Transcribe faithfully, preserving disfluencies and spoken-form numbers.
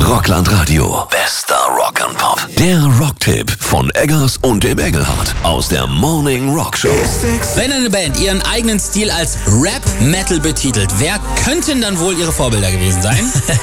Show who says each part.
Speaker 1: Rockland Radio. Bester Rock and Pop. Der Rocktipp von Eggers und dem Engelhardt aus der Morning Rock Show.
Speaker 2: Wenn eine Band ihren eigenen Stil als Rap-Metal betitelt, wer könnten dann wohl ihre Vorbilder gewesen sein?